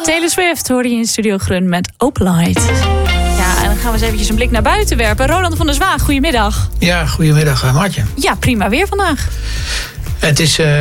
Taylor Swift hoorde je in Studio Grun met Open Light. Ja, en dan gaan we eens eventjes een blik naar buiten werpen. Roland van der Zwaag, goedemiddag. Ja, goedemiddag Maartje. Ja, prima weer vandaag. Het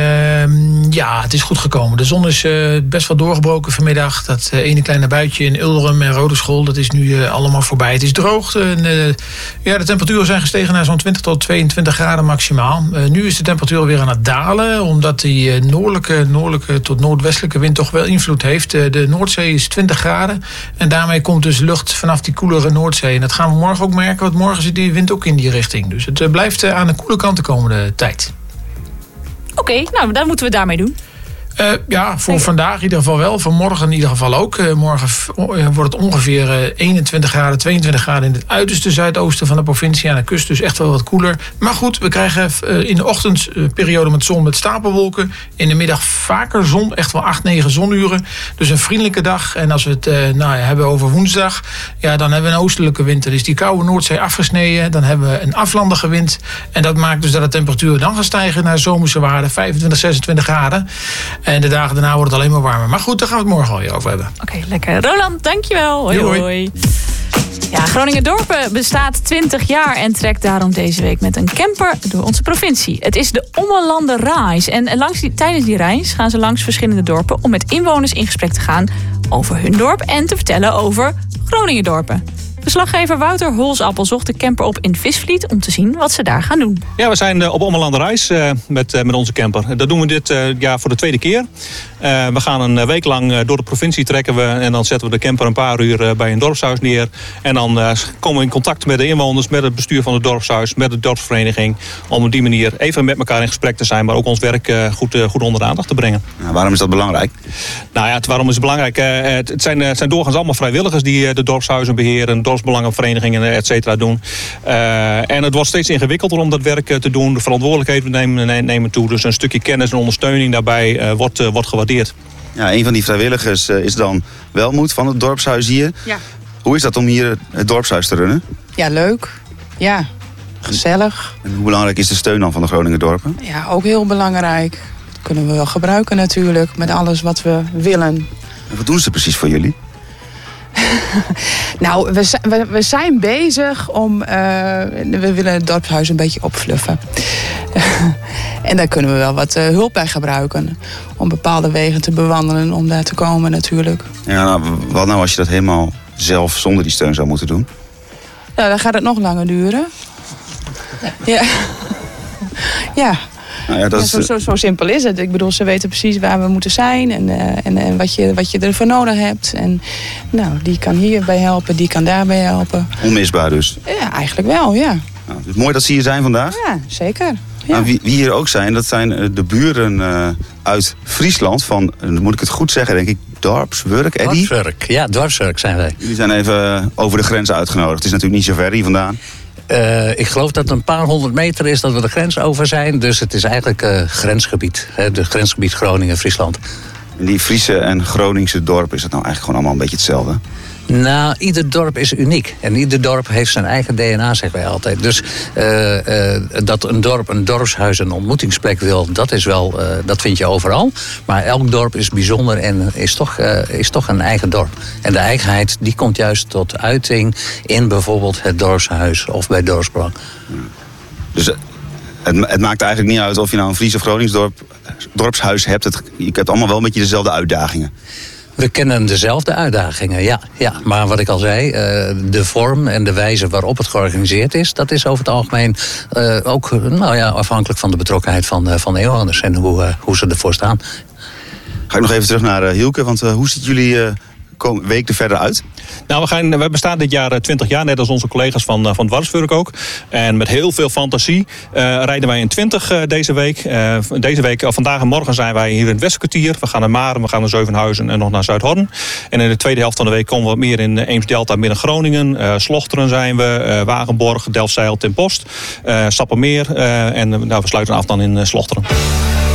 is goed gekomen. De zon is best wel doorgebroken vanmiddag. Dat ene kleine buitje in Ulrum en Rodeschool, dat is nu allemaal voorbij. Het is droog. De temperaturen zijn gestegen naar zo'n 20 tot 22 graden maximaal. Nu is de temperatuur weer aan het dalen, omdat die noordelijke tot noordwestelijke wind toch wel invloed heeft. De Noordzee is 20 graden en daarmee komt dus lucht vanaf die koelere Noordzee. En dat gaan we morgen ook merken, want morgen zit die wind ook in die richting. Dus het blijft aan de koele kant de komende tijd. Oké, nou, dan moeten we daarmee doen. Voor vandaag in ieder geval wel. Voor morgen in ieder geval ook. Morgen wordt het ongeveer 21 graden, 22 graden in het uiterste zuidoosten van de provincie. Aan de kust dus echt wel wat koeler. Maar goed, we krijgen in de ochtendperiode met zon met stapelwolken. In de middag vaker zon, echt wel 8-9 zonuren. Dus een vriendelijke dag. En als we het hebben over woensdag, ja, dan hebben we een oostelijke wind. Dan is die koude Noordzee afgesneden. Dan hebben we een aflandige wind. En dat maakt dus dat de temperatuur dan gaat stijgen naar zomerse waarden, 25, 26 graden. En de dagen daarna wordt het alleen maar warmer. Maar goed, daar gaan we het morgen alweer over hebben. Oké, lekker. Roland, dankjewel. Hoi, hoi. Ja, Groningen Dorpen bestaat 20 jaar en trekt daarom deze week met een camper door onze provincie. Het is de Ommelanden Reis. En tijdens die reis gaan ze langs verschillende dorpen om met inwoners in gesprek te gaan over hun dorp en te vertellen over Groningen Dorpen. Verslaggever Wouter Holsappel zocht de camper op in Visvliet om te zien wat ze daar gaan doen. Ja, we zijn op Ommelanden Reis met onze camper. Dat doen we dit jaar voor de tweede keer. We gaan een week lang door de provincie trekken we en dan zetten we de camper een paar uur bij een dorpshuis neer. En dan komen we in contact met de inwoners, met het bestuur van het dorpshuis, met de dorpsvereniging. Om op die manier even met elkaar in gesprek te zijn, maar ook ons werk goed onder de aandacht te brengen. Ja, waarom is dat belangrijk? Nou ja, waarom is het belangrijk? Het zijn doorgaans allemaal vrijwilligers die de dorpshuizen beheren, dorpsbelangenverenigingen, et cetera doen. En het wordt steeds ingewikkelder om dat werk te doen. De verantwoordelijkheden nemen toe. Dus een stukje kennis en ondersteuning daarbij wordt gewaardeerd. Ja, een van die vrijwilligers is dan Welmoed van het dorpshuis hier. Ja. Hoe is dat om hier het dorpshuis te runnen? Ja, leuk. Ja, gezellig. En hoe belangrijk is de steun dan van de Groninger dorpen? Ja, ook heel belangrijk. Dat kunnen we wel gebruiken natuurlijk, met alles wat we willen. En wat doen ze precies voor jullie? Nou, we zijn bezig om... we willen het dorpshuis een beetje opfluffen. En daar kunnen we wel wat hulp bij gebruiken. Om bepaalde wegen te bewandelen, om daar te komen natuurlijk. Ja, wat nou als je dat helemaal zelf zonder die steun zou moeten doen? Nou, dan gaat het nog langer duren. Ja. Ja. Nou ja, zo simpel is het. Ik bedoel, ze weten precies waar we moeten zijn en wat je ervoor nodig hebt. En nou, die kan hierbij helpen, die kan daarbij helpen. Onmisbaar dus? Ja, eigenlijk wel, ja. Nou, het is mooi dat ze hier zijn vandaag. Ja, zeker. Ja. Nou, wie hier ook zijn, dat zijn de buren uit Friesland van, moet ik het goed zeggen, denk ik, Dorpswurk, Eddy? Dorpswurk, ja, Dorpswurk zijn wij. Jullie zijn even over de grens uitgenodigd. Het is natuurlijk niet zo ver hier vandaan. Ik geloof dat het een paar 100 meter is dat we de grens over zijn. Dus het is eigenlijk grensgebied. Het grensgebied Groningen-Friesland. En die Friese en Groningse dorpen, is het nou eigenlijk gewoon allemaal een beetje hetzelfde? Nou, ieder dorp is uniek. En ieder dorp heeft zijn eigen DNA, zeggen wij altijd. Dus dat een dorp een dorpshuis een ontmoetingsplek wil, dat vind je overal. Maar elk dorp is bijzonder en is toch een eigen dorp. En de eigenheid die komt juist tot uiting in bijvoorbeeld het dorpshuis of bij dorpsbelang. Dus het maakt eigenlijk niet uit of je nou een Fries of Gronings dorpshuis hebt. Je hebt allemaal wel een beetje dezelfde uitdagingen. We kennen dezelfde uitdagingen, ja. Maar wat ik al zei, de vorm en de wijze waarop het georganiseerd is, dat is over het algemeen ook afhankelijk van de betrokkenheid van de inwoners en hoe ze ervoor staan. Ga ik nog even terug naar Hielke, want hoe ziet jullie week er verder uit? Nou, we bestaan dit jaar 20 jaar, net als onze collega's van Dwarsvurk ook. En met heel veel fantasie rijden wij in 20 deze week. Vandaag en morgen zijn wij hier in het Westkwartier. We gaan naar Maren, we gaan naar Zevenhuizen en nog naar Zuidhorn. En in de tweede helft van de week komen we wat meer in Eems-Delta, Midden-Groningen. Slochteren zijn we, Wagenborg, Delfzijl, Ten Post, Sappemeer. En we sluiten af dan in Slochteren.